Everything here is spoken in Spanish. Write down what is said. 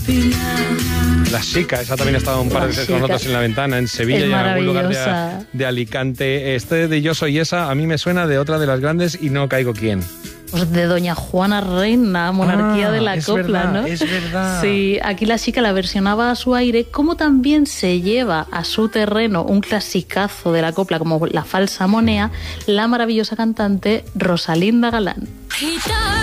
La Chica, esa también ha estado un par de veces con nosotros en La Ventana, en Sevilla y en algún lugar de Alicante. Este de Yo Soy Esa a mí me suena de otra de las grandes y no caigo quién. Pues de Doña Juana Reina, monarquía de la copla, verdad, ¿no? Es verdad. Sí, aquí la Chica la versionaba a su aire, como también se lleva a su terreno un clasicazo de la copla como La Falsa Monea, la maravillosa cantante Rosalinda Galán.